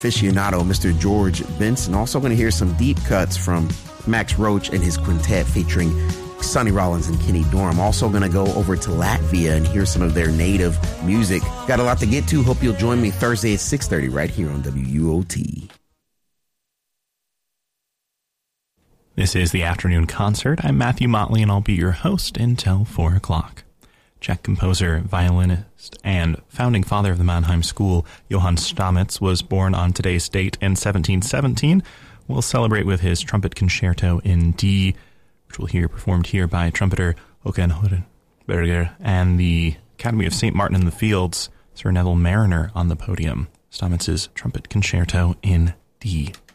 aficionado, Mr. George Benson. Also going to hear some deep cuts from Max Roach and his quintet featuring Sonny Rollins and Kenny Dorham. Also going to go over to Latvia and hear some of their native music. Got a lot to get to. Hope you'll join me Thursday at 6:30 right here on WUOT. This is the Afternoon Concert. I'm Matthew Motley, and I'll be your host until 4 o'clock. Czech composer, violinist, and founding father of the Mannheim School, Johann Stamitz, was born on today's date in 1717. We'll celebrate with his trumpet concerto in D, which we'll hear performed here by trumpeter Håkan Hodenberger and the Academy of St. Martin in the Fields, Sir Neville Mariner on the podium. Stamitz's trumpet concerto in D.